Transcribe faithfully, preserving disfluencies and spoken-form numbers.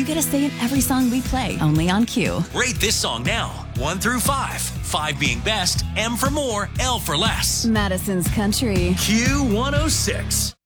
get a say in every song we play, only on Q. Rate this song now, one through five. Five being best, M for more, L for less. Madison's Country. Q one oh six.